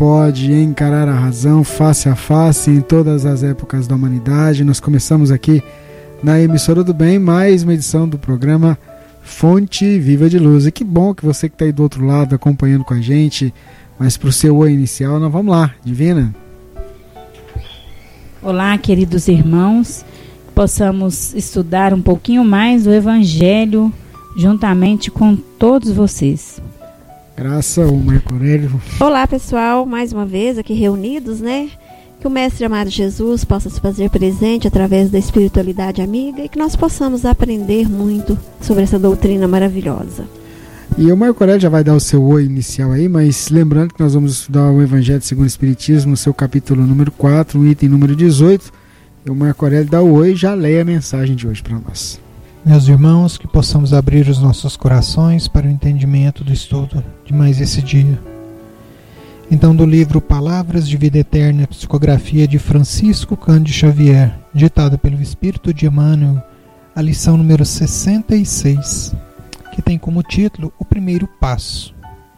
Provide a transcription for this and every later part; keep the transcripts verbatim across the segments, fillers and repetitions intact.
pode encarar a razão face a face em todas as épocas da humanidade. Nós começamos aqui na Emissora do Bem mais uma edição do programa Fonte Viva de Luz. E que bom que você que está aí do outro lado acompanhando com a gente. Mas para o seu oi inicial, nós vamos lá, Divina. Olá, queridos irmãos, possamos estudar um pouquinho mais o Evangelho juntamente com todos vocês. Graça, o Marco Aurélio. Olá, pessoal, mais uma vez aqui reunidos, né? Que o Mestre amado Jesus possa se fazer presente através da espiritualidade amiga e que nós possamos aprender muito sobre essa doutrina maravilhosa. E o Marco Aurélio já vai dar o seu oi inicial aí, mas lembrando que nós vamos estudar o Evangelho segundo o Espiritismo, no seu capítulo número quatro, o item número dezoito. E o Marco Aurélio dá o oi e já leia a mensagem de hoje para nós. Meus irmãos, que possamos abrir os nossos corações para o entendimento do estudo de mais esse dia. Então, do livro Palavras de Vida Eterna, psicografia de Francisco Cândido Xavier, ditada pelo Espírito de Emmanuel, a lição número sessenta e seis. Que tem como título o primeiro passo.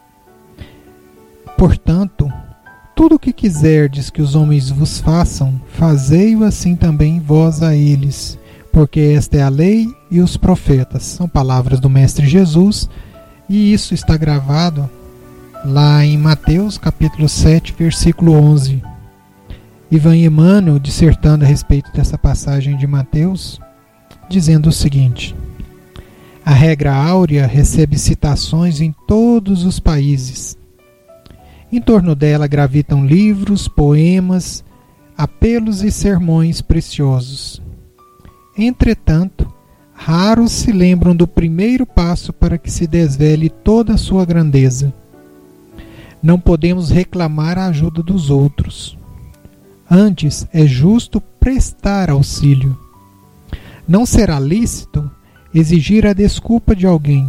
Portanto, tudo o que quiserdes que os homens vos façam, fazei-o assim também vós a eles, porque esta é a lei e os profetas. São palavras do Mestre Jesus, e isso está gravado lá em Mateus capítulo sete, versículo onze. Ivan Emmanuel, dissertando a respeito dessa passagem de Mateus, dizendo o seguinte: a regra áurea recebe citações em todos os países. Em torno dela gravitam livros, poemas, apelos e sermões preciosos. Entretanto, raros se lembram do primeiro passo para que se desvele toda a sua grandeza. Não podemos reclamar a ajuda dos outros. Antes, é justo prestar auxílio. Não será lícito exigir a desculpa de alguém.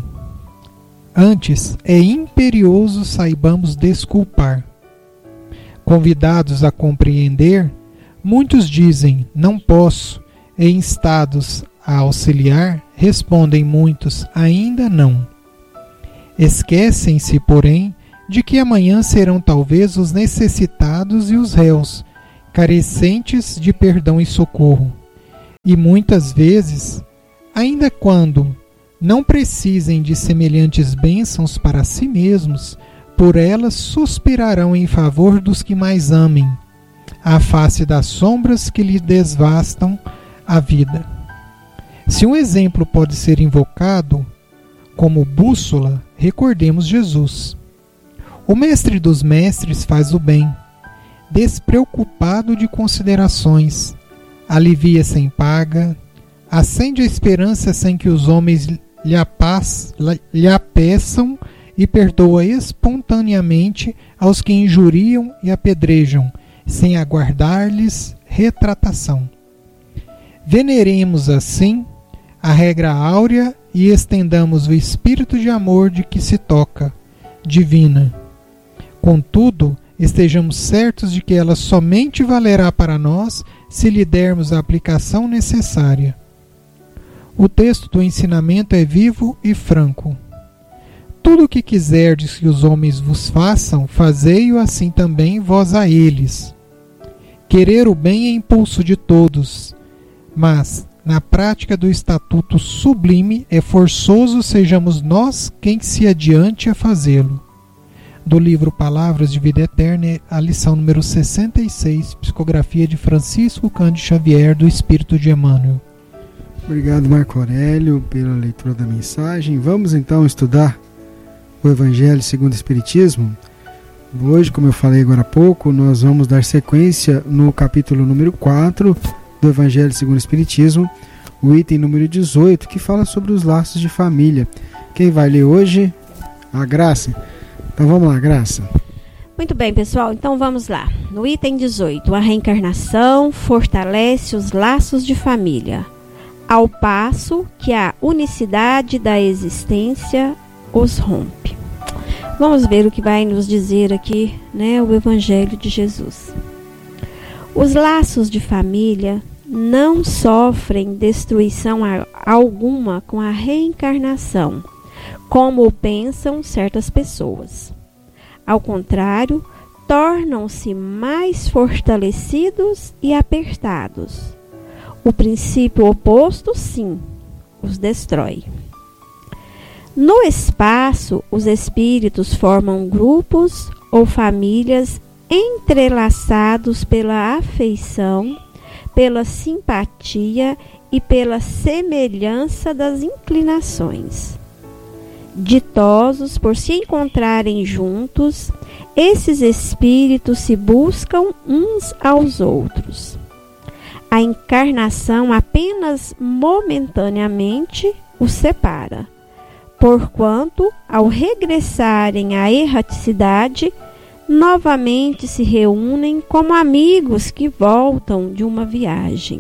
Antes, é imperioso saibamos desculpar. Convidados a compreender, muitos dizem, não posso, e instados a auxiliar, respondem muitos, ainda não. Esquecem-se, porém, de que amanhã serão talvez os necessitados e os réus, carecentes de perdão e socorro. E muitas vezes, ainda quando não precisem de semelhantes bênçãos para si mesmos, por elas suspirarão em favor dos que mais amem, à face das sombras que lhe desvastam a vida. Se um exemplo pode ser invocado como bússola, recordemos Jesus. O mestre dos mestres faz o bem, despreocupado de considerações, alivia sem paga, acende a esperança sem que os homens lhe, apaz, lhe apeçam e perdoa espontaneamente aos que injuriam e apedrejam, sem aguardar-lhes retratação. Veneremos assim a regra áurea e estendamos o espírito de amor de que se toca, divina. Contudo, estejamos certos de que ela somente valerá para nós se lhe dermos a aplicação necessária. O texto do ensinamento é vivo e franco. Tudo o que quiserdes que os homens vos façam, fazei-o assim também vós a eles. Querer o bem é impulso de todos, mas, na prática do estatuto sublime, é forçoso sejamos nós quem se adiante a fazê-lo. Do livro Palavras de Vida Eterna, a lição número sessenta e seis, psicografia de Francisco Cândido Xavier, do Espírito de Emmanuel. Obrigado, Marco Aurélio, pela leitura da mensagem. Vamos então estudar o Evangelho segundo o Espiritismo. Hoje, como eu falei agora há pouco, nós vamos dar sequência no capítulo número quatro do Evangelho segundo o Espiritismo, o item número dezoito, que fala sobre os laços de família. Quem vai ler hoje? A Graça. Então vamos lá, Graça. Muito bem, pessoal, então vamos lá. No item dezoito, a reencarnação fortalece os laços de família, ao passo que a unicidade da existência os rompe. Vamos ver o que vai nos dizer aqui, né, o Evangelho de Jesus. Os laços de família não sofrem destruição alguma com a reencarnação, como pensam certas pessoas. Ao contrário, tornam-se mais fortalecidos e apertados. O princípio oposto, sim, os destrói. No espaço, os espíritos formam grupos ou famílias entrelaçados pela afeição, pela simpatia e pela semelhança das inclinações. Ditosos por se encontrarem juntos, esses espíritos se buscam uns aos outros. A encarnação apenas momentaneamente os separa, porquanto, ao regressarem à erraticidade, novamente se reúnem como amigos que voltam de uma viagem.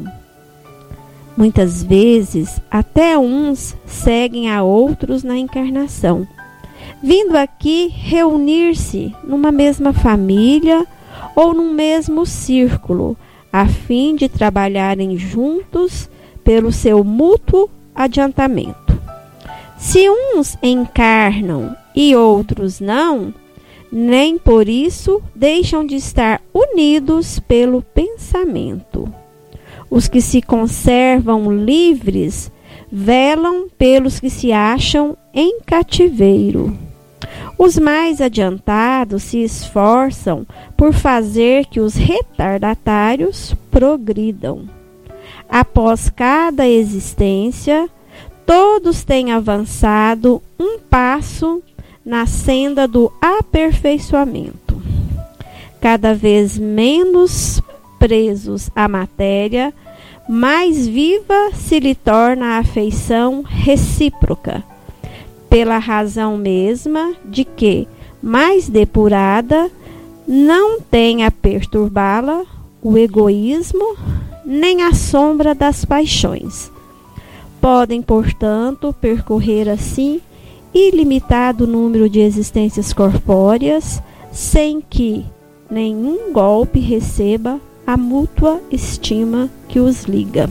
Muitas vezes, até uns seguem a outros na encarnação, vindo aqui reunir-se numa mesma família ou num mesmo círculo, a fim de trabalharem juntos pelo seu mútuo adiantamento. Se uns encarnam e outros não, nem por isso deixam de estar unidos pelo pensamento. Os que se conservam livres velam pelos que se acham em cativeiro. Os mais adiantados se esforçam por fazer que os retardatários progridam. Após cada existência, todos têm avançado um passo na senda do aperfeiçoamento. Cada vez menos presos à matéria, mais viva se lhe torna a afeição recíproca, pela razão mesma de que, mais depurada, não tem a perturbá-la o egoísmo nem a sombra das paixões. Podem, portanto, percorrer assim ilimitado número de existências corpóreas, sem que nenhum golpe receba a mútua estima que os liga.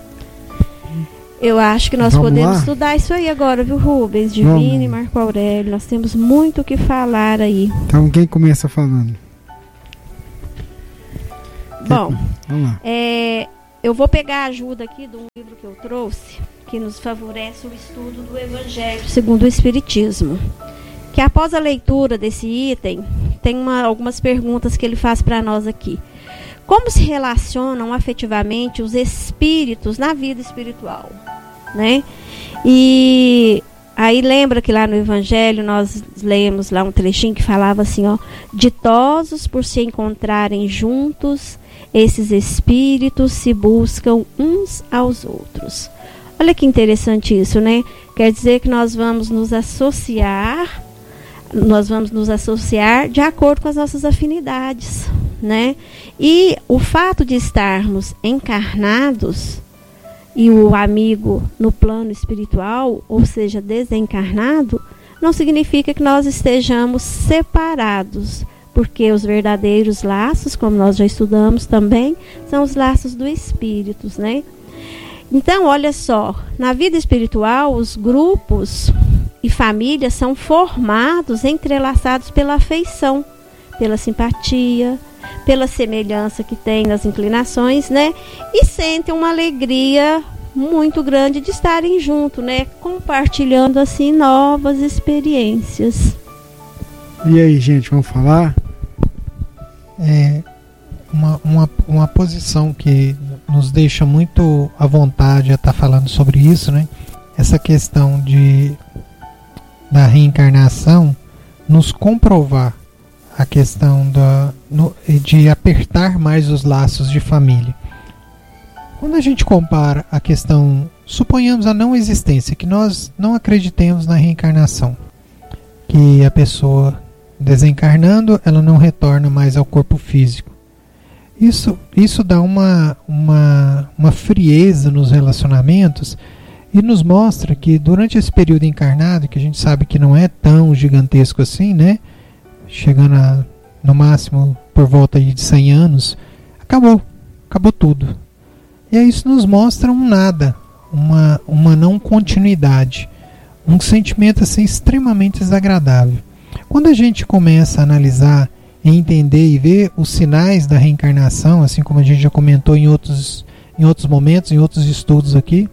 Eu acho que nós Vamos podemos lá? estudar isso aí agora, viu, Rubens, Divino e Marco Aurélio. Nós temos muito o que falar aí. Então, quem começa falando? Bom, Vamos lá. é, eu vou pegar a ajuda aqui de um livro que eu trouxe, que nos favorece o estudo do Evangelho segundo o Espiritismo. Que após a leitura desse item, tem uma, algumas perguntas que ele faz para nós aqui. Como se relacionam afetivamente os espíritos na vida espiritual, né? E aí lembra que lá no Evangelho nós lemos lá um trechinho que falava assim, ó, ditosos por se encontrarem juntos, esses espíritos se buscam uns aos outros. Olha que interessante isso, né? Quer dizer que nós vamos nos associar, nós vamos nos associar de acordo com as nossas afinidades, né? E o fato de estarmos encarnados e o amigo no plano espiritual, ou seja, desencarnado, não significa que nós estejamos separados, porque os verdadeiros laços, como nós já estudamos também, são os laços do espírito, né? Então, olha só, na vida espiritual, os grupos e famílias são formados, entrelaçados pela afeição, pela simpatia, pela semelhança que tem nas inclinações, né? E sentem uma alegria muito grande de estarem juntos, né? Compartilhando assim novas experiências. E aí, gente, vamos falar? É uma, uma, uma posição que nos deixa muito à vontade a estar falando sobre isso, né? Essa questão de da reencarnação nos comprovar a questão da, no, de apertar mais os laços de família. Quando a gente compara a questão, suponhamos a não existência, que nós não acreditemos na reencarnação, que a pessoa desencarnando, ela não retorna mais ao corpo físico. Isso, isso dá uma, uma, uma frieza nos relacionamentos e nos mostra que durante esse período encarnado, que a gente sabe que não é tão gigantesco assim, né? Chegando a, no máximo por volta de cem anos, acabou, acabou tudo. E aí isso nos mostra um nada, uma, uma não continuidade, um sentimento assim extremamente desagradável. Quando a gente começa a analisar entender e ver os sinais da reencarnação, assim como a gente já comentou em outros, em outros momentos, em outros estudos aqui,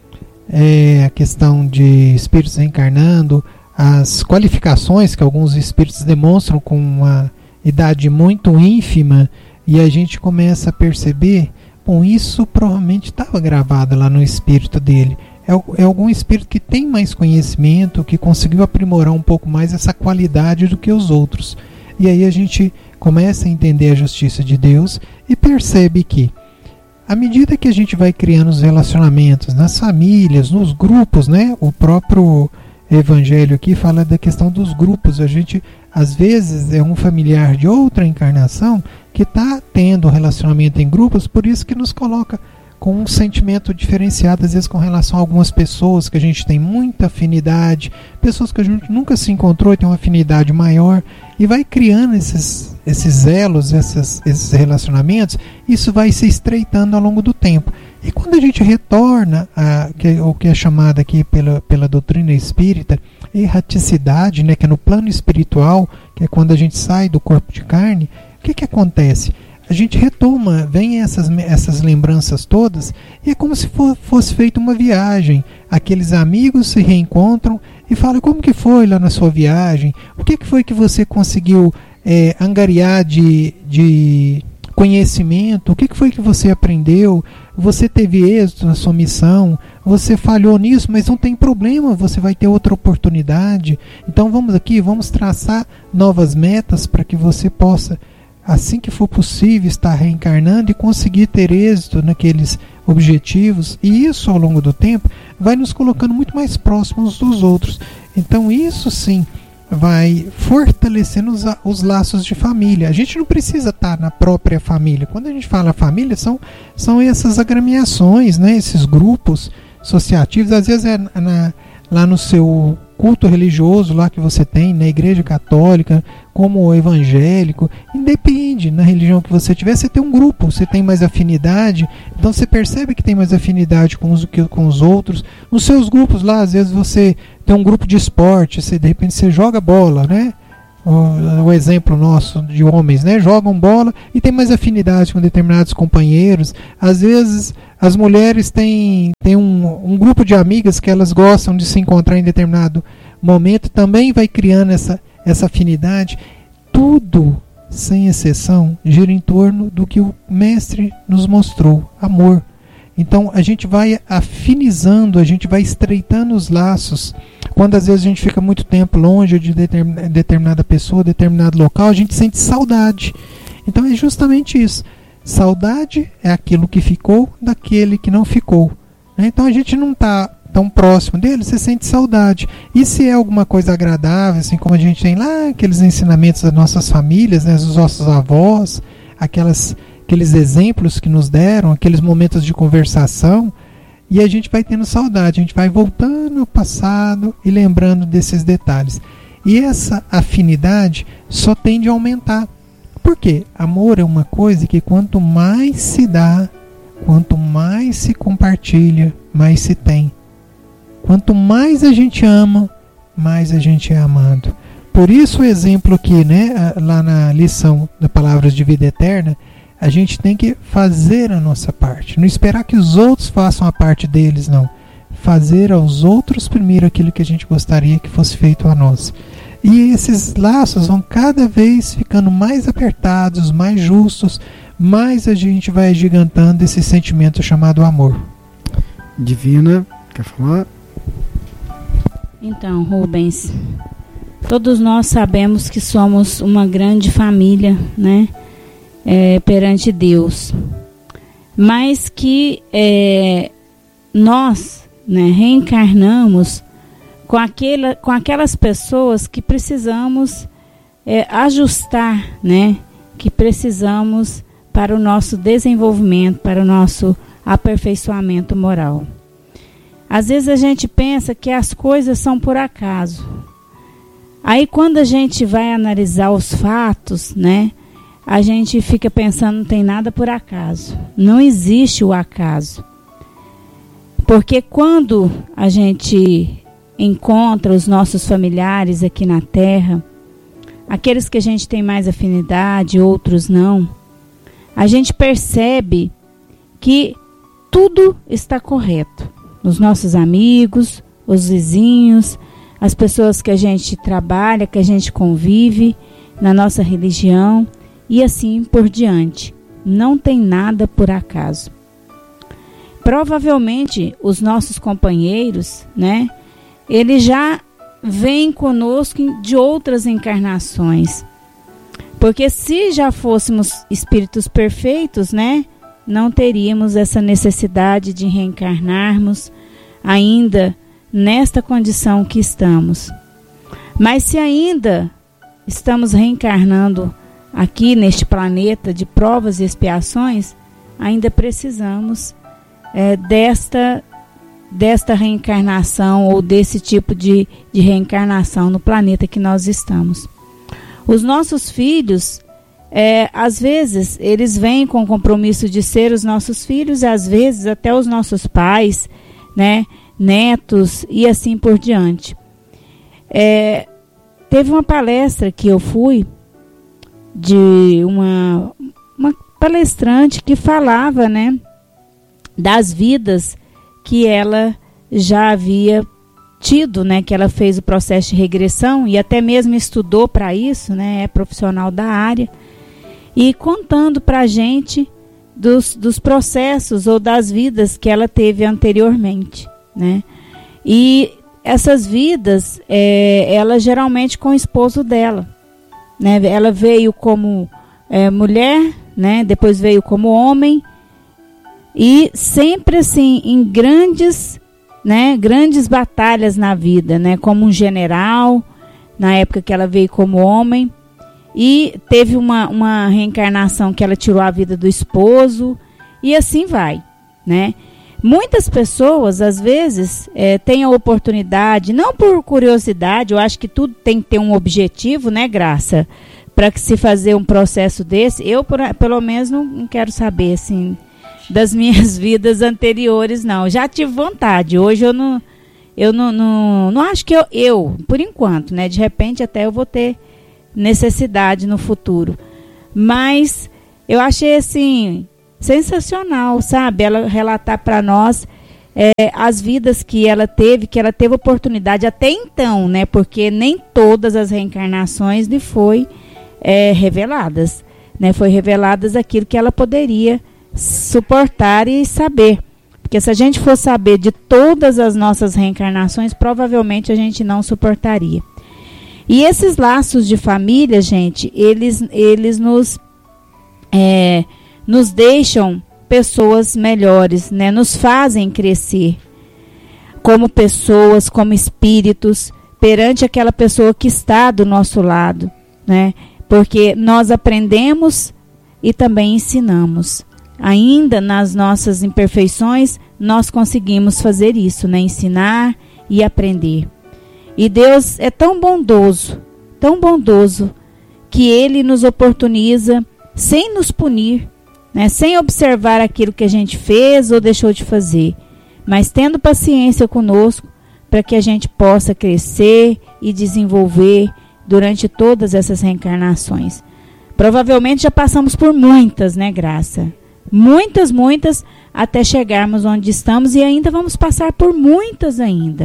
é a questão de espíritos reencarnando, as qualificações que alguns espíritos demonstram com uma idade muito ínfima, e a gente começa a perceber, bom, isso provavelmente estava gravado lá no espírito dele. É, é algum espírito que tem mais conhecimento, que conseguiu aprimorar um pouco mais essa qualidade do que os outros. E aí a gente começa a entender a justiça de Deus e percebe que, à medida que a gente vai criando os relacionamentos nas famílias, nos grupos, né? O próprio Evangelho aqui fala da questão dos grupos. A gente, às vezes, é um familiar de outra encarnação que está tendo relacionamento em grupos, por isso que nos coloca com um sentimento diferenciado, às vezes com relação a algumas pessoas que a gente tem muita afinidade, pessoas que a gente nunca se encontrou e tem uma afinidade maior, e vai criando esses, esses elos, esses, esses relacionamentos, isso vai se estreitando ao longo do tempo. E quando a gente retorna a que, o que é chamado aqui pela, pela doutrina espírita, erraticidade, né, que é no plano espiritual, que é quando a gente sai do corpo de carne, o que, que acontece? A gente retoma, vem essas, essas lembranças todas, e é como se for, fosse feita uma viagem. Aqueles amigos se reencontram e falam como que foi lá na sua viagem, o que, que foi que você conseguiu é, angariar de, de conhecimento, o que, que foi que você aprendeu, você teve êxito na sua missão, você falhou nisso, mas não tem problema, você vai ter outra oportunidade. Então vamos aqui, vamos traçar novas metas para que você possa, assim que for possível, estar reencarnando e conseguir ter êxito naqueles objetivos. E isso, ao longo do tempo, vai nos colocando muito mais próximos dos outros. Então isso sim vai fortalecendo os, os laços de família. A gente não precisa estar na própria família. Quando a gente fala família, são, são essas agremiações, né? Esses grupos associativos. Às vezes é na, lá no seu culto religioso lá que você tem, na igreja católica, como evangélico, independe, na religião que você tiver, você tem um grupo, você tem mais afinidade, então você percebe que tem mais afinidade com os, que, com os outros. Nos seus grupos lá, às vezes você tem um grupo de esporte, você, de repente você joga bola, né? O, o exemplo nosso de homens, né? Jogam bola e tem mais afinidade com determinados companheiros. Às vezes as mulheres têm, têm um, um grupo de amigas que elas gostam de se encontrar em determinado momento, também vai criando essa, essa afinidade. Tudo, sem exceção, gira em torno do que o mestre nos mostrou, amor. Então a gente vai afinizando, a gente vai estreitando os laços. Quando às vezes a gente fica muito tempo longe de determinada pessoa, determinado local, a gente sente saudade. Então é justamente isso. Saudade é aquilo que ficou daquele que não ficou. Então a gente não está tão próximo dele, você sente saudade. E se é alguma coisa agradável, assim como a gente tem lá aqueles ensinamentos das nossas famílias, né, dos nossos avós, aquelas, aqueles exemplos que nos deram, aqueles momentos de conversação, e a gente vai tendo saudade, a gente vai voltando ao passado e lembrando desses detalhes. E essa afinidade só tende a aumentar. Por quê? Amor é uma coisa que quanto mais se dá, quanto mais se compartilha, mais se tem. Quanto mais a gente ama, mais a gente é amado. Por isso o exemplo aqui, né, lá na lição da Palavras de Vida Eterna, a gente tem que fazer a nossa parte. Não esperar que os outros façam a parte deles, não. Fazer aos outros primeiro aquilo que a gente gostaria que fosse feito a nós. E esses laços vão cada vez ficando mais apertados, mais justos, mais a gente vai agigantando esse sentimento chamado amor. Divina, quer falar? Então, Rubens, todos nós sabemos que somos uma grande família, né? É, perante Deus, mas que é, nós, né, reencarnamos com, aquela, com aquelas pessoas que precisamos é, ajustar, né, que precisamos para o nosso desenvolvimento, para o nosso aperfeiçoamento moral. Às vezes a gente pensa que as coisas são por acaso. Aí quando a gente vai analisar os fatos, né, a gente fica pensando, não tem nada por acaso. Não existe o acaso. Porque quando a gente encontra os nossos familiares aqui na Terra, aqueles que a gente tem mais afinidade, outros não, a gente percebe que tudo está correto. Os nossos amigos, os vizinhos, as pessoas que a gente trabalha, que a gente convive, na nossa religião e assim por diante. Não tem nada por acaso. Provavelmente os nossos companheiros, né, eles já vêm conosco de outras encarnações. Porque se já fôssemos espíritos perfeitos, né, não teríamos essa necessidade de reencarnarmos ainda nesta condição que estamos. Mas se ainda estamos reencarnando aqui neste planeta de provas e expiações, ainda precisamos é, desta, desta reencarnação ou desse tipo de, de reencarnação no planeta que nós estamos. Os nossos filhos, é, às vezes, eles vêm com o compromisso de ser os nossos filhos, e às vezes até os nossos pais, né, netos e assim por diante. É, teve uma palestra que eu fui de uma, uma palestrante que falava, né, das vidas que ela já havia tido, né, que ela fez o processo de regressão e até mesmo estudou para isso, né, é profissional da área, e contando para a gente dos, dos processos ou das vidas que ela teve anteriormente, né, e essas vidas, é, ela geralmente com o esposo dela, né, ela veio como é, mulher, né, depois veio como homem, e sempre assim, em grandes, né, grandes batalhas na vida, né, como um general, na época que ela veio como homem, e teve uma, uma reencarnação que ela tirou a vida do esposo, e assim vai, né. Muitas pessoas, às vezes, é, têm a oportunidade, não por curiosidade, eu acho que tudo tem que ter um objetivo, né, Graça, para que se fazer um processo desse. Eu, por, pelo menos, não, não quero saber, assim, das minhas vidas anteriores, não. Já tive vontade, hoje eu não, eu não, não, não acho que eu, eu, por enquanto, né, de repente até eu vou ter necessidade no futuro. Mas eu achei, assim, sensacional, sabe? Ela relatar para nós é, as vidas que ela teve, que ela teve oportunidade até então, né? Porque nem todas as reencarnações lhe foi é, reveladas, né? Foi reveladas aquilo que ela poderia suportar e saber. Porque se a gente for saber de todas as nossas reencarnações, provavelmente a gente não suportaria. E esses laços de família, gente, eles, eles nos... É, nos deixam pessoas melhores, né? Nos fazem crescer como pessoas, como espíritos, perante aquela pessoa que está do nosso lado, né? Porque nós aprendemos e também ensinamos. Ainda nas nossas imperfeições, nós conseguimos fazer isso, né? Ensinar e aprender. E Deus é tão bondoso, tão bondoso, que Ele nos oportuniza sem nos punir, né, sem observar aquilo que a gente fez ou deixou de fazer, mas tendo paciência conosco para que a gente possa crescer e desenvolver durante todas essas reencarnações. Provavelmente já passamos por muitas, né, Graça? Muitas, muitas, até chegarmos onde estamos, e ainda vamos passar por muitas ainda.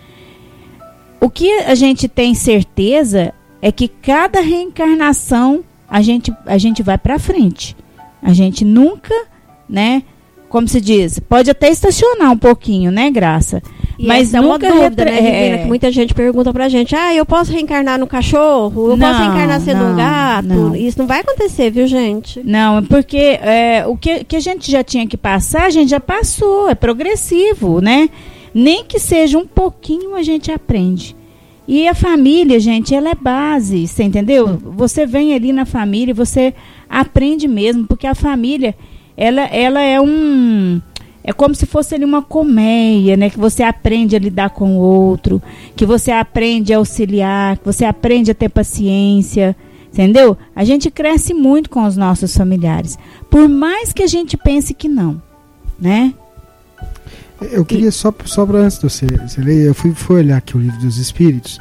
O que a gente tem certeza é que cada reencarnação a gente, a gente vai para frente. A gente nunca, né, como se diz, pode até estacionar um pouquinho, né, Graça? E mas essa nunca é uma dúvida, retra... né, Divina, é... que muita gente pergunta pra gente, ah, eu posso reencarnar no cachorro? Eu não, posso reencarnar sendo não, um gato? Não. Isso não vai acontecer, viu, gente? Não, porque é, o que, que a gente já tinha que passar, a gente já passou, é progressivo, né? Nem que seja um pouquinho a gente aprende. E a família, gente, ela é base, você entendeu? Você vem ali na família e você aprende mesmo, porque a família, ela, ela é um... É como se fosse ali uma colmeia, né? Que você aprende a lidar com o outro, que você aprende a auxiliar, que você aprende a ter paciência, entendeu? A gente cresce muito com os nossos familiares, por mais que a gente pense que não, né? Eu queria só, só para antes de você, você ler, eu fui, fui olhar aqui o Livro dos Espíritos,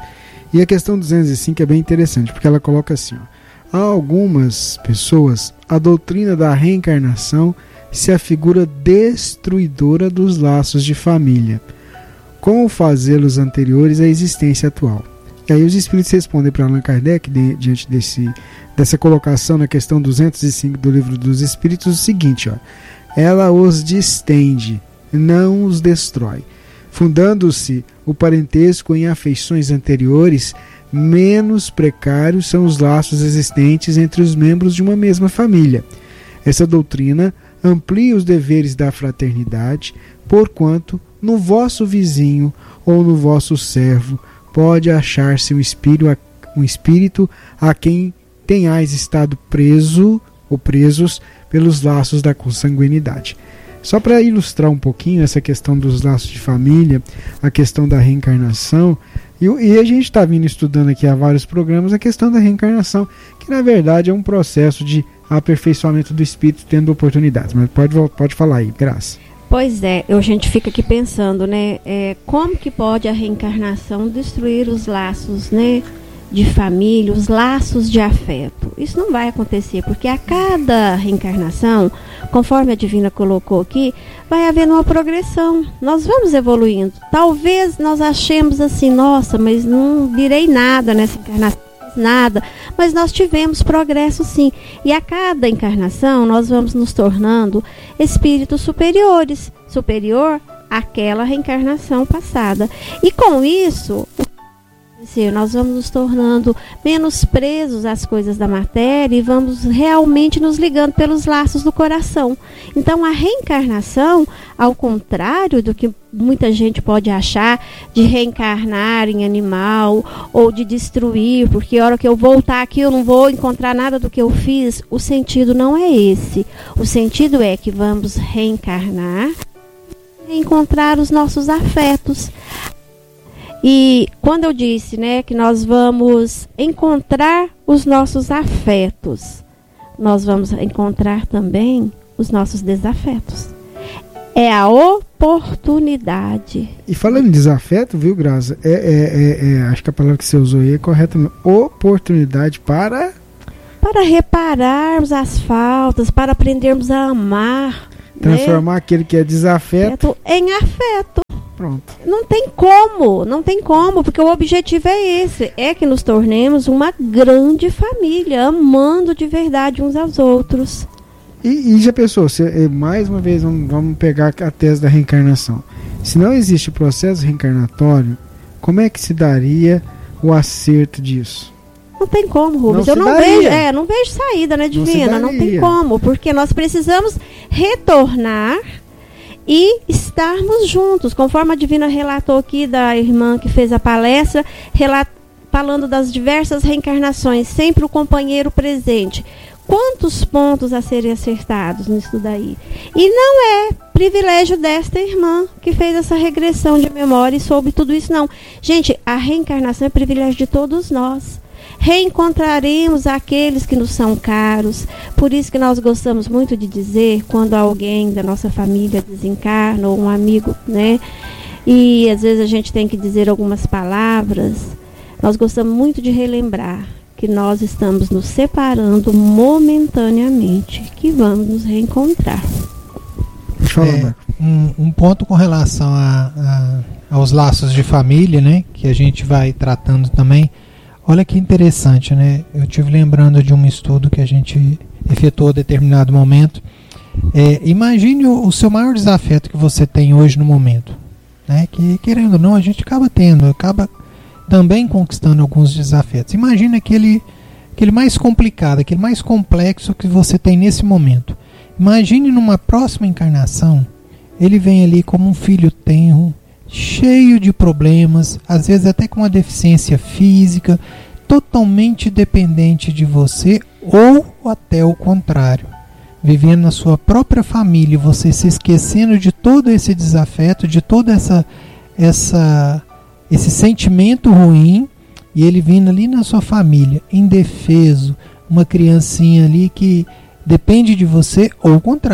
E a questão duzentos e cinco é bem interessante, porque ela coloca assim, ó, há algumas pessoas, a doutrina da reencarnação se afigura destruidora dos laços de família, como fazê-los anteriores à existência atual. E aí os espíritos respondem para Allan Kardec, de, diante desse, dessa colocação na questão duzentos e cinco do Livro dos Espíritos, o seguinte, ó, ela os distende, não os destrói. Fundando-se o parentesco em afeições anteriores, menos precários são os laços existentes entre os membros de uma mesma família. Essa doutrina amplia os deveres da fraternidade, porquanto no vosso vizinho ou no vosso servo pode achar-se um espírito, um espírito a quem tenhais estado preso ou presos pelos laços da consanguinidade. Só para ilustrar um pouquinho essa questão dos laços de família, a questão da reencarnação, e, e a gente está vindo estudando aqui há vários programas a questão da reencarnação, que na verdade é um processo de aperfeiçoamento do espírito tendo oportunidades. Mas pode, pode falar aí, Graça. Pois é, a gente fica aqui pensando, né, é, como que pode a reencarnação destruir os laços, né, de família, os laços de afeto. Isso não vai acontecer, porque a cada reencarnação, conforme a Divina colocou aqui, vai havendo uma progressão. Nós vamos evoluindo. Talvez nós achemos assim, nossa, mas não virei nada nessa encarnação, nada. Mas nós tivemos progresso sim. E a cada encarnação nós vamos nos tornando espíritos superiores, superior àquela reencarnação passada. E com isso, nós vamos nos tornando menos presos às coisas da matéria e vamos realmente nos ligando pelos laços do coração. Então a reencarnação, ao contrário do que muita gente pode achar de reencarnar em animal ou de destruir, porque a hora que eu voltar aqui eu não vou encontrar nada do que eu fiz, o sentido não é esse. O sentido é que vamos reencarnar e encontrar os nossos afetos. E quando eu disse, né, que nós vamos encontrar os nossos afetos, nós vamos encontrar também os nossos desafetos. É a oportunidade. E falando em desafeto, viu, Graça? É, é, é, é, acho que a palavra que você usou aí é correta. Oportunidade para... Para repararmos as faltas, para aprendermos a amar. Transformar, né, aquele que é desafeto em afeto. Pronto. Não tem como, não tem como, porque o objetivo é esse, é que nos tornemos uma grande família, amando de verdade uns aos outros. E, e já pensou, se, mais uma vez vamos, vamos pegar a tese da reencarnação. Se não existe processo reencarnatório, como é que se daria o acerto disso? Não tem como, Rubens. Não Eu não daria. vejo, é, não vejo saída, né, Divina? Não, não tem como, porque nós precisamos retornar e estarmos juntos, conforme a Divina relatou aqui da irmã que fez a palestra, relat- falando das diversas reencarnações, sempre o companheiro presente. Quantos pontos a serem acertados nisso daí? E não é privilégio desta irmã que fez essa regressão de memória e soube tudo isso, não. Gente, a reencarnação é privilégio de todos nós. Reencontraremos aqueles que nos são caros. Por isso que nós gostamos muito de dizer, quando alguém da nossa família desencarna, ou um amigo, né? E às vezes a gente tem que dizer algumas palavras. Nós gostamos muito de relembrar que nós estamos nos separando momentaneamente, que vamos nos reencontrar. É, um, um ponto com relação a, a, aos laços de família, né? Que a gente vai tratando também. Olha que interessante, né? Eu estive lembrando de um estudo que a gente efetuou em determinado momento. É, imagine o, o seu maior desafeto que você tem hoje no momento, né? Que, querendo ou não, a gente acaba tendo, acaba também conquistando alguns desafetos. Imagine aquele, aquele mais complicado, aquele mais complexo que você tem nesse momento. Imagine numa próxima encarnação, ele vem ali como um filho tenro, cheio de problemas, às vezes até com uma deficiência física, totalmente dependente de você, ou até o contrário, vivendo na sua própria família, você se esquecendo de todo esse desafeto, de todo essa, essa, esse sentimento ruim, e ele vindo ali na sua família, indefeso, uma criancinha ali que depende de você, ou o contrário.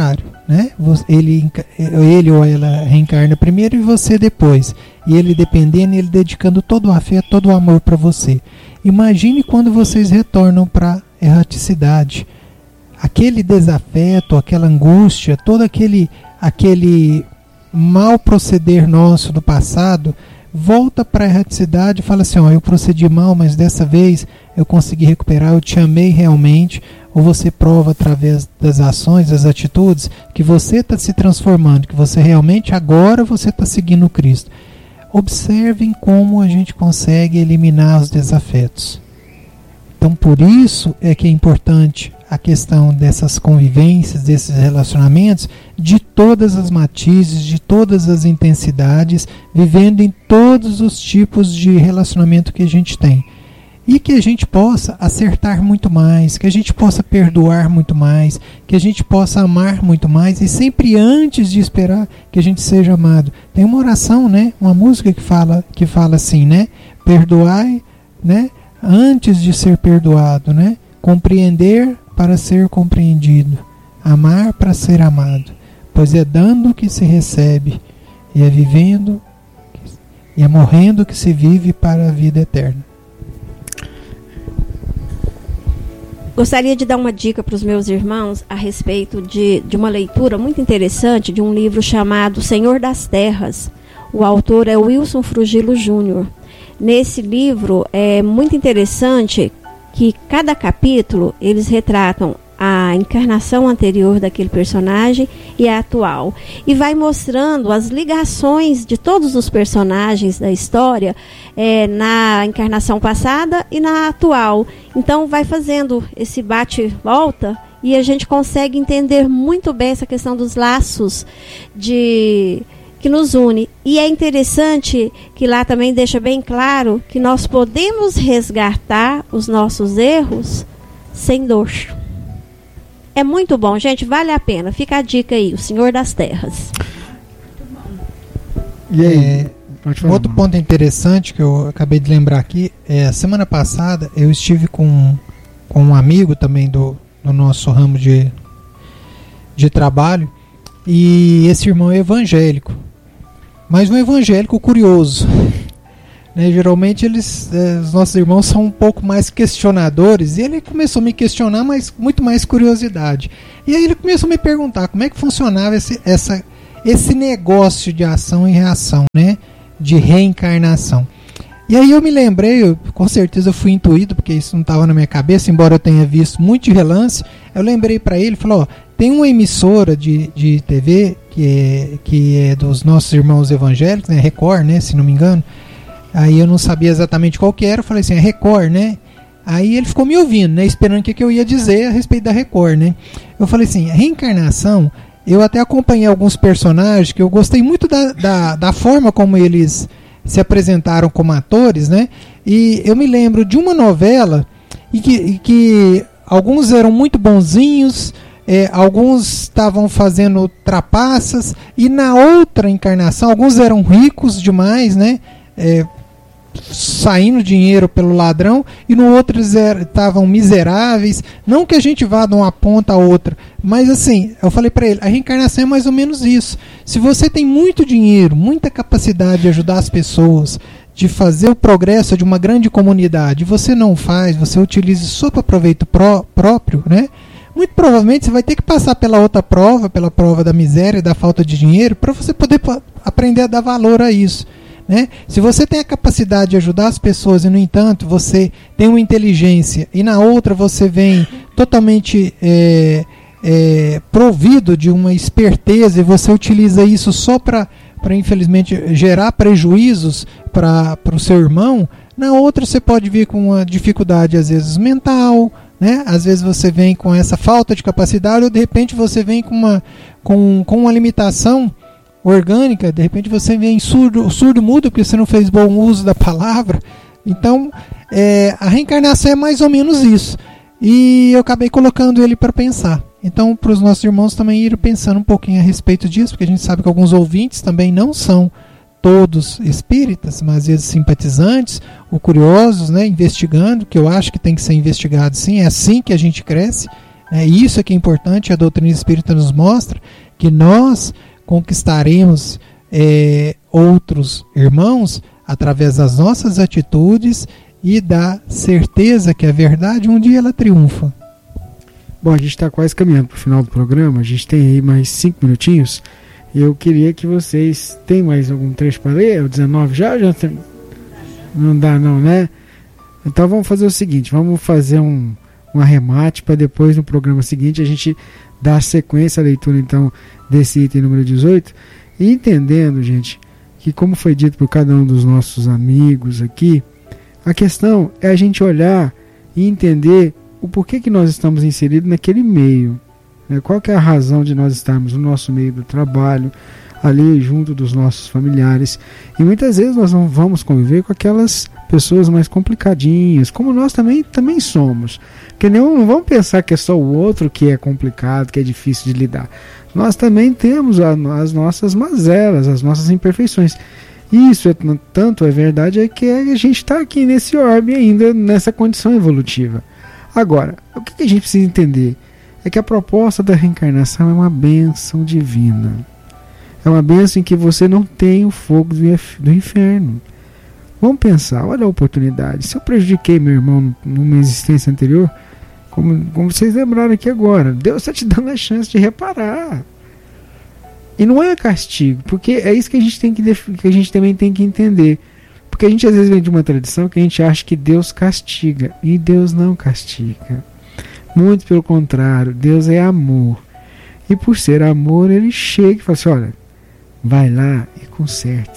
né? Ele, ele ou ela reencarna primeiro e você depois. E ele dependendo, ele dedicando todo o afeto, todo o amor para você. Imagine quando vocês retornam para a erraticidade. Aquele desafeto, aquela angústia, todo aquele, aquele mal proceder nosso do passado, volta para a erraticidade e fala assim, ó, eu procedi mal, mas dessa vez eu consegui recuperar, eu te amei realmente. Ou você prova através das ações, das atitudes, que você está se transformando, que você realmente agora você está seguindo Cristo. Observem como a gente consegue eliminar os desafetos. Então, por isso é que é importante a questão dessas convivências, desses relacionamentos, de todas as matizes, de todas as intensidades, vivendo em todos os tipos de relacionamento que a gente tem. E que a gente possa acertar muito mais, que a gente possa perdoar muito mais, que a gente possa amar muito mais, e sempre antes de esperar que a gente seja amado. Tem uma oração, né? Uma música que fala, que fala assim, né? Perdoai, né? Antes de ser perdoado, né? Compreender para ser compreendido, amar para ser amado, pois é dando que se recebe, e é vivendo, e é morrendo que se vive para a vida eterna. Gostaria de dar uma dica para os meus irmãos a respeito de, de uma leitura muito interessante de um livro chamado Senhor das Terras. O autor é Wilson Frugilo Júnior Nesse livro é muito interessante que cada capítulo eles retratam a encarnação anterior daquele personagem e a atual. E vai mostrando as ligações de todos os personagens da história é, na encarnação passada e na atual. Então vai fazendo esse bate-volta e a gente consegue entender muito bem essa questão dos laços de, que nos une. E é interessante que lá também deixa bem claro que nós podemos resgatar os nossos erros sem dor. É muito bom, gente, vale a pena. Fica a dica aí, o Senhor das Terras. E aí? É, um outro ponto interessante que eu acabei de lembrar aqui, é, semana passada eu estive com, com um amigo também do, do nosso ramo de, de trabalho, e esse irmão é evangélico, mas um evangélico curioso. Né, geralmente eles, eh, os nossos irmãos são um pouco mais questionadores, e ele começou a me questionar, mas muito mais curiosidade. E aí ele começou a me perguntar como é que funcionava esse, essa, esse negócio de ação e reação, né, de reencarnação. E aí eu me lembrei, eu, com certeza eu fui intuído, porque isso não estava na minha cabeça, embora eu tenha visto muito de relance. Eu lembrei para ele, falou, ó, tem uma emissora de, de T V que é, que é dos nossos irmãos evangélicos, né, Record, né, se não me engano. Aí eu não sabia exatamente qual que era, eu falei assim, é Record, né? Aí ele ficou me ouvindo, né? Esperando o que, que eu ia dizer a respeito da Record, né? Eu falei assim, a reencarnação, eu até acompanhei alguns personagens que eu gostei muito da, da, da forma como eles se apresentaram como atores, né? E eu me lembro de uma novela em que, em que alguns eram muito bonzinhos, é, alguns estavam fazendo trapaças, e na outra encarnação, alguns eram ricos demais, né? É, saindo dinheiro pelo ladrão, e no outro eles estavam miseráveis. Não que a gente vá de uma ponta a outra, mas assim, eu falei para ele, a reencarnação é mais ou menos isso. Se você tem muito dinheiro, muita capacidade de ajudar as pessoas, de fazer o progresso de uma grande comunidade, você não faz, você utiliza só para proveito pró- próprio, né? Muito provavelmente você vai ter que passar pela outra prova, pela prova da miséria e da falta de dinheiro, para você poder p- aprender a dar valor a isso. Né? Se você tem a capacidade de ajudar as pessoas e, no entanto, você tem uma inteligência, e na outra você vem totalmente é, é, provido de uma esperteza, e você utiliza isso só para, infelizmente, gerar prejuízos para o seu irmão, na outra você pode vir com uma dificuldade, às vezes, mental, né? Às vezes você vem com essa falta de capacidade, ou de repente você vem com uma, com, com uma limitação orgânica, de repente você vem surdo, surdo mudo, porque você não fez bom uso da palavra. Então, é, a reencarnação é mais ou menos isso. E eu acabei colocando ele para pensar. Então, para os nossos irmãos também irem pensando um pouquinho a respeito disso, porque a gente sabe que alguns ouvintes também não são todos espíritas, mas às vezes simpatizantes ou curiosos, né, investigando, que eu acho que tem que ser investigado sim, é assim que a gente cresce. É, isso é que é importante. A doutrina espírita nos mostra que nós conquistaremos é, outros irmãos através das nossas atitudes e da certeza que a verdade um dia ela triunfa. Bom, a gente está quase caminhando para o final do programa. A gente tem aí mais cinco minutinhos. E eu queria que vocês... Tem mais algum trecho para ler? É o dezenove já? já tem... Não dá não, né? Então vamos fazer o seguinte. Vamos fazer um, um arremate para depois no programa seguinte a gente dar sequência à leitura então desse item número dezoito. E entendendo, gente, que como foi dito por cada um dos nossos amigos aqui, a questão é a gente olhar e entender o porquê que nós estamos inseridos naquele meio, né? Qual que é a razão de nós estarmos no nosso meio do trabalho, ali junto dos nossos familiares. E muitas vezes nós não vamos conviver com aquelas pessoas mais complicadinhas, como nós também, também somos. Porque não, não vamos pensar que é só o outro que é complicado, que é difícil de lidar. Nós também temos a, as nossas mazelas, as nossas imperfeições. Isso é, tanto é verdade é que a gente está aqui nesse orbe ainda, nessa condição evolutiva. Agora, o que a gente precisa entender é que a proposta da reencarnação é uma bênção divina. É uma bênção em que você não tem o fogo do inferno. Vamos pensar, olha a oportunidade. Se eu prejudiquei meu irmão numa existência anterior, como, como vocês lembraram aqui agora, Deus está te dando a chance de reparar. E não é castigo, porque é isso que a gente, tem que, que a gente também tem que entender. Porque a gente às vezes vem de uma tradição que a gente acha que Deus castiga, e Deus não castiga. Muito pelo contrário, Deus é amor. E por ser amor, Ele chega e fala assim, olha, vai lá e conserta.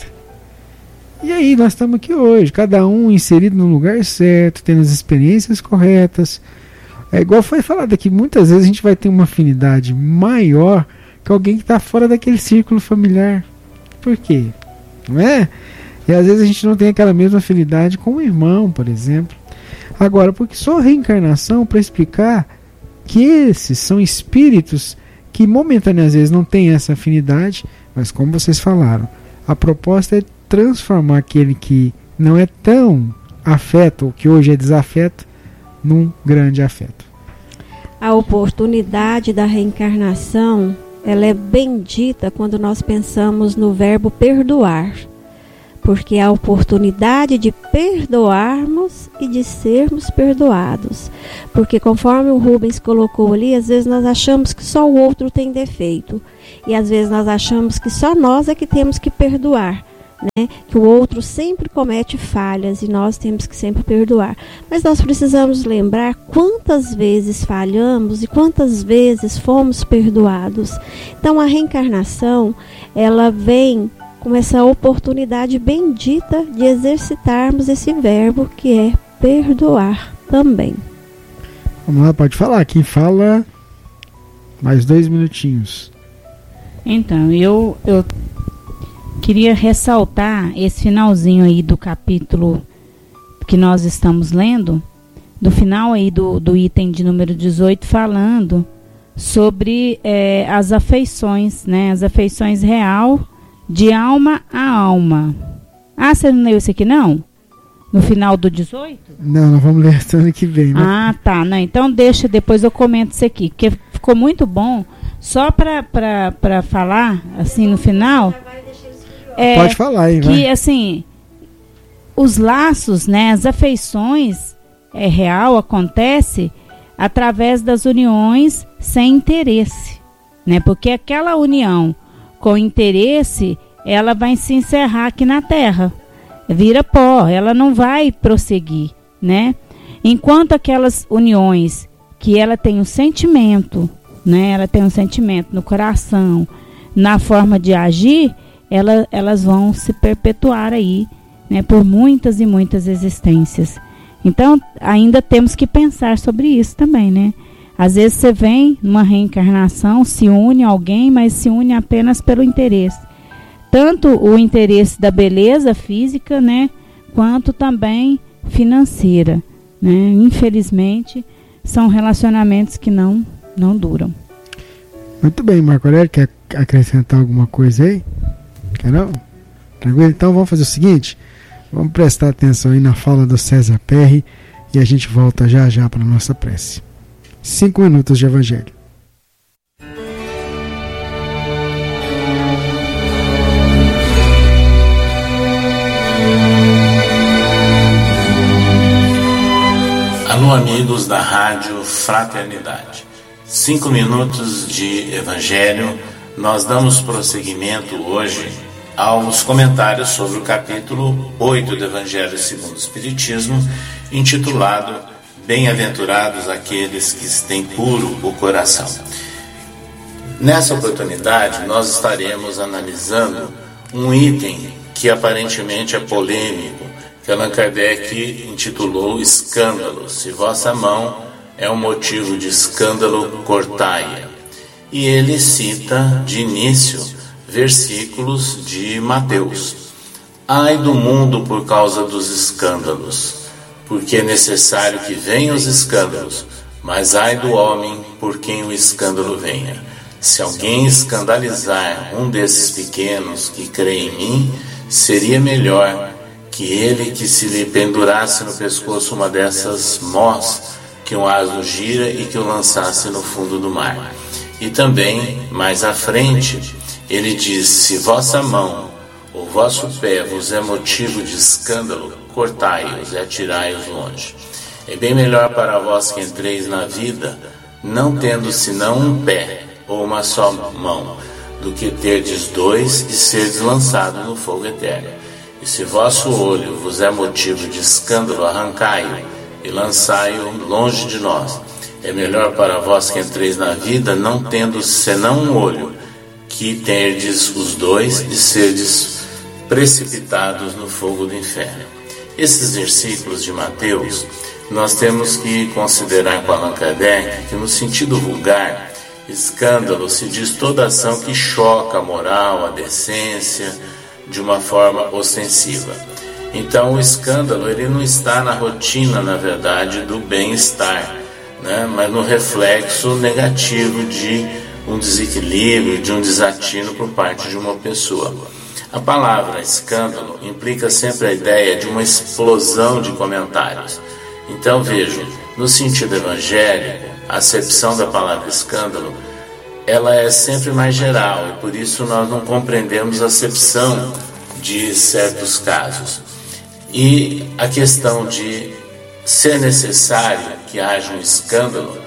E aí nós estamos aqui hoje, cada um inserido no lugar certo, tendo as experiências corretas. É igual foi falado aqui, muitas vezes a gente vai ter uma afinidade maior que alguém que está fora daquele círculo familiar. Por quê? Não é? E às vezes a gente não tem aquela mesma afinidade com o irmão, por exemplo. Agora, porque só reencarnação para explicar que esses são espíritos que momentaneamente às vezes não têm essa afinidade, mas como vocês falaram, a proposta é transformar aquele que não é tão afeto, ou que hoje é desafeto, num grande afeto. A oportunidade da reencarnação, ela é bendita quando nós pensamos no verbo perdoar. Porque é a oportunidade de perdoarmos e de sermos perdoados. Porque conforme o Rubens colocou ali, às vezes nós achamos que só o outro tem defeito. E às vezes nós achamos que só nós é que temos que perdoar, né? Que o outro sempre comete falhas e nós temos que sempre perdoar. Mas nós precisamos lembrar quantas vezes falhamos e quantas vezes fomos perdoados. Então a reencarnação, ela vem com essa oportunidade bendita de exercitarmos esse verbo que é perdoar também. Vamos lá, pode falar. Quem fala, mais dois minutinhos. Então, eu, eu queria ressaltar esse finalzinho aí do capítulo que nós estamos lendo, do final aí do, do item de número dezoito, falando sobre é, as afeições, né? As afeições real, de alma a alma. Ah, você não leu isso aqui não? No final do dezoito? Não, nós vamos ler ano que vem, né? Ah, tá. Não, então deixa, depois eu comento isso aqui, porque ficou muito bom. Só para falar, assim, no final... É, pode falar, hein? Que, vai. assim, os laços, né, as afeições, é real, acontece através das uniões sem interesse, né? Porque aquela união com interesse, ela vai se encerrar aqui na Terra, vira pó, ela não vai prosseguir, né? Enquanto aquelas uniões que ela tem um sentimento, né? Ela tem um sentimento no coração, na forma de agir, ela, elas vão se perpetuar aí, né? Por muitas e muitas existências. Então, ainda temos que pensar sobre isso também, né? Às vezes você vem numa reencarnação, se une a alguém, mas se une apenas pelo interesse. Tanto o interesse da beleza física, né, quanto também financeira, né? Infelizmente, são relacionamentos que não, não duram. Muito bem, Marco Aurélio, quer acrescentar alguma coisa aí? Quer não? Tranquilo? Então vamos fazer o seguinte, vamos prestar atenção aí na fala do César Perry e a gente volta já já para a nossa prece. cinco minutos de Evangelho. Alô, amigos da Rádio Fraternidade. Cinco minutos de Evangelho. Nós damos prosseguimento hoje aos comentários sobre o capítulo oito do Evangelho segundo o Espiritismo, intitulado Bem-aventurados aqueles que têm puro o coração. Nessa oportunidade, nós estaremos analisando um item que aparentemente é polêmico, que Allan Kardec intitulou Escândalo. Se vossa mão é um motivo de escândalo, cortai-a. E ele cita de início versículos de Mateus. Ai do mundo por causa dos escândalos, porque é necessário que venham os escândalos, mas ai do homem por quem o escândalo venha. Se alguém escandalizar um desses pequenos que crê em mim, seria melhor que ele que se lhe pendurasse no pescoço uma dessas mós que um asno gira e que o lançasse no fundo do mar. E também, mais à frente, ele diz, se vossa mão ou vosso pé vos é motivo de escândalo, cortai-os e atirai-os longe. É bem melhor para vós que entreis na vida, não tendo senão um pé ou uma só mão, do que terdes dois e serdes lançado no fogo eterno. E se vosso olho vos é motivo de escândalo, arrancai-o e lançai-o longe de nós. É melhor para vós que entreis na vida, não tendo senão um olho, que terdes os dois e serdes precipitados no fogo do inferno. Esses versículos de Mateus, nós temos que considerar com Allan Kardec que, no sentido vulgar, escândalo se diz toda ação que choca a moral, a decência, de uma forma ostensiva. Então o escândalo ele não está na rotina, na verdade, do bem-estar, né? Mas no reflexo negativo de um desequilíbrio, de um desatino por parte de uma pessoa. A palavra escândalo implica sempre a ideia de uma explosão de comentários. Então vejam, no sentido evangélico, a acepção da palavra escândalo ela é sempre mais geral e por isso nós não compreendemos a acepção de certos casos. E a questão de ser necessário que haja um escândalo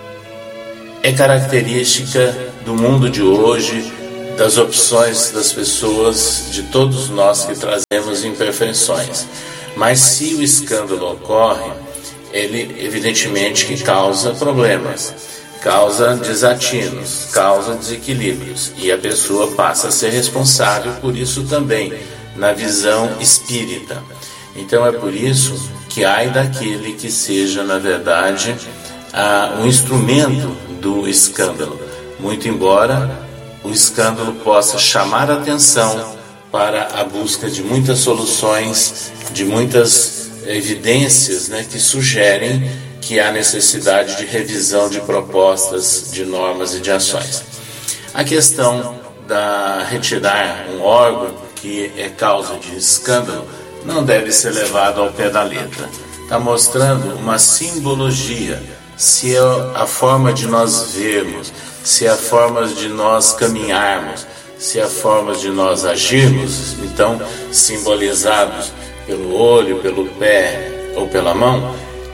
é característica do mundo de hoje, das opções das pessoas, de todos nós que trazemos imperfeições. Mas se o escândalo ocorre, ele evidentemente que causa problemas, causa desatinos, causa desequilíbrios, e a pessoa passa a ser responsável por isso também, na visão espírita. Então é por isso que ai daquele que seja, na verdade, ah, um instrumento do escândalo, muito embora o escândalo possa chamar a atenção para a busca de muitas soluções, de muitas evidências, né, que sugerem que há necessidade de revisão de propostas, de normas e de ações. A questão da retirar um órgão que é causa de escândalo não deve ser levado ao pé da letra. Está mostrando uma simbologia, se é a forma de nós vermos, se é a forma de nós caminharmos, se é a forma de nós agirmos, então simbolizados pelo olho, pelo pé ou pela mão,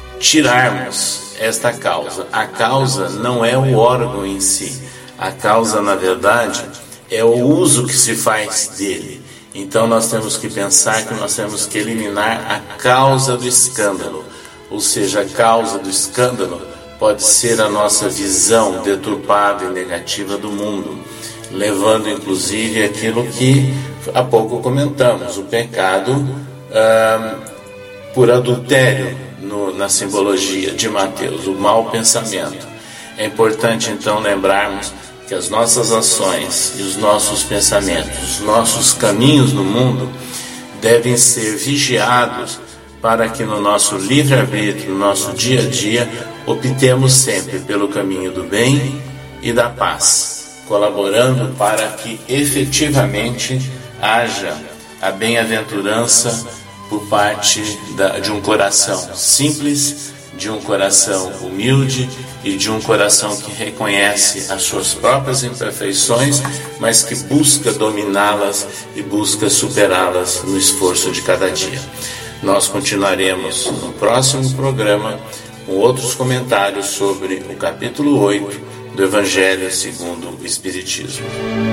tirarmos esta causa. A causa não é o órgão em si, a causa na verdade é o uso que se faz dele. Então nós temos que pensar que nós temos que eliminar a causa do escândalo, ou seja, a causa do escândalo pode ser a nossa visão deturpada e negativa do mundo, levando inclusive aquilo que há pouco comentamos, o pecado ah, por adultério no, na simbologia de Mateus, o mau pensamento. É importante então lembrarmos que as nossas ações e os nossos pensamentos, os nossos caminhos no mundo devem ser vigiados para que no nosso livre-arbítrio, no nosso dia a dia, optemos sempre pelo caminho do bem e da paz, colaborando para que efetivamente haja a bem-aventurança por parte da, de um coração simples, de um coração humilde e de um coração que reconhece as suas próprias imperfeições, mas que busca dominá-las e busca superá-las no esforço de cada dia. Nós continuaremos no próximo programa com outros comentários sobre o capítulo oito do Evangelho segundo o Espiritismo.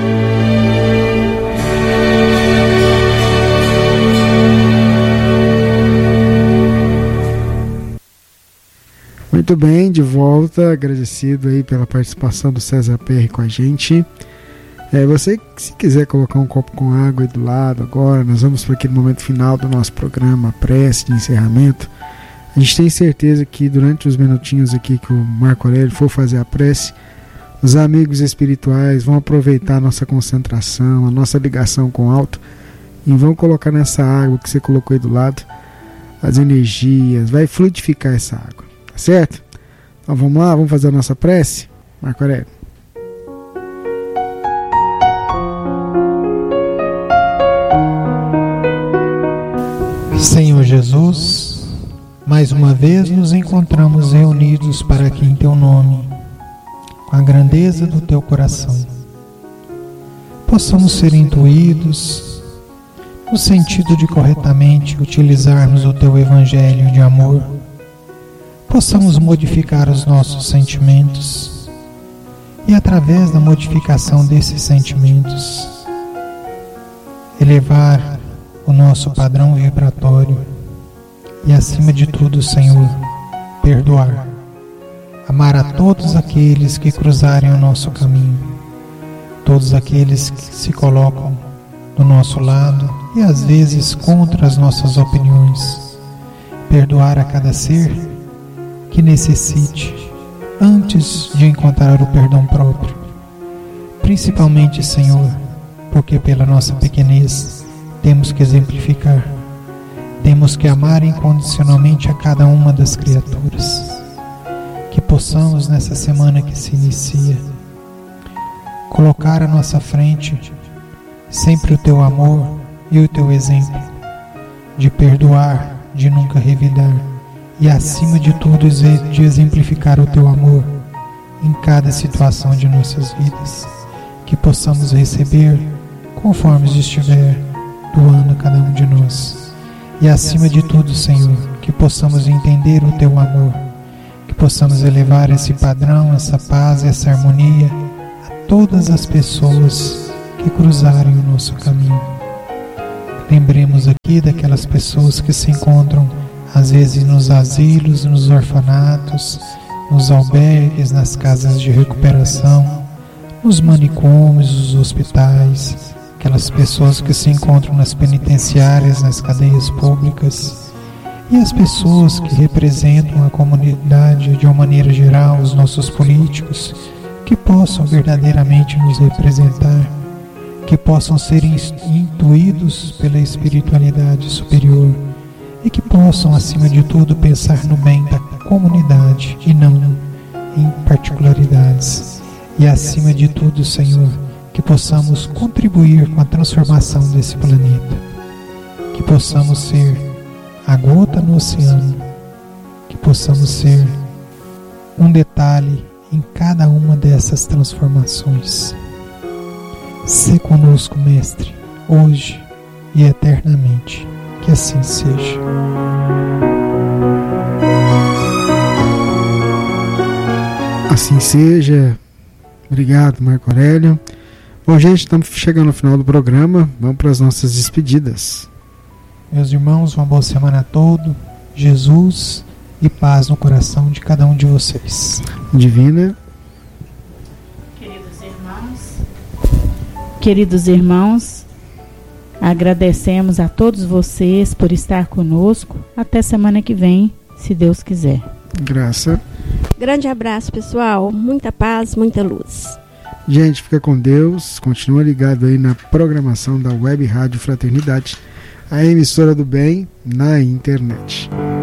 Muito bem, de volta, agradecido aí pela participação do César Perry com a gente. É, você, se quiser colocar um copo com água aí do lado agora, nós vamos para aquele momento final do nosso programa, a prece de encerramento. A gente tem certeza que durante os minutinhos aqui que o Marco Aurélio for fazer a prece, os amigos espirituais vão aproveitar a nossa concentração, a nossa ligação com o alto, e vão colocar nessa água que você colocou aí do lado as energias, vai fluidificar essa água. Tá certo? Então vamos lá, vamos fazer a nossa prece? Marco Aurélio. Senhor Jesus, mais uma vez nos encontramos reunidos para que em Teu nome, com a grandeza do Teu coração, possamos ser intuídos no sentido de corretamente utilizarmos o Teu Evangelho de amor, possamos modificar os nossos sentimentos e, através da modificação desses sentimentos, elevar o nosso padrão vibratório e, acima de tudo, Senhor, perdoar, amar a todos aqueles que cruzarem o nosso caminho, todos aqueles que se colocam do nosso lado e às vezes contra as nossas opiniões, perdoar a cada ser que necessite antes de encontrar o perdão próprio, principalmente, Senhor, porque pela nossa pequenez temos que exemplificar, temos que amar incondicionalmente a cada uma das criaturas. Que possamos, nessa semana que se inicia, colocar à nossa frente sempre o Teu amor e o Teu exemplo de perdoar, de nunca revidar e, acima de tudo, de exemplificar o Teu amor em cada situação de nossas vidas. Que possamos receber conforme estiver doando a cada um de nós. E, acima de tudo, Senhor, que possamos entender o Teu amor, que possamos elevar esse padrão, essa paz, essa harmonia a todas as pessoas que cruzarem o nosso caminho. Lembremos aqui daquelas pessoas que se encontram às vezes nos asilos, nos orfanatos, nos albergues, nas casas de recuperação, nos manicômios, nos hospitais, aquelas pessoas que se encontram nas penitenciárias, nas cadeias públicas, e as pessoas que representam a comunidade de uma maneira geral, os nossos políticos, que possam verdadeiramente nos representar, que possam ser intuídos pela espiritualidade superior, e que possam, acima de tudo, pensar no bem da comunidade e não em particularidades. E, acima de tudo, Senhor, que possamos contribuir com a transformação desse planeta, que possamos ser a gota no oceano, que possamos ser um detalhe em cada uma dessas transformações. Sê conosco, Mestre, hoje e eternamente. Que assim seja. Assim seja. Obrigado, Marco Aurélio. Bom, gente, estamos chegando ao final do programa. Vamos para as nossas despedidas. Meus irmãos, uma boa semana a todos. Jesus e paz no coração de cada um de vocês. Divina. Queridos irmãos, queridos irmãos, agradecemos a todos vocês por estar conosco. Até semana que vem, se Deus quiser. Graça. Grande abraço, pessoal. Muita paz, muita luz. Gente, fica com Deus. Continua ligado aí na programação da Web Rádio Fraternidade, a emissora do bem na internet.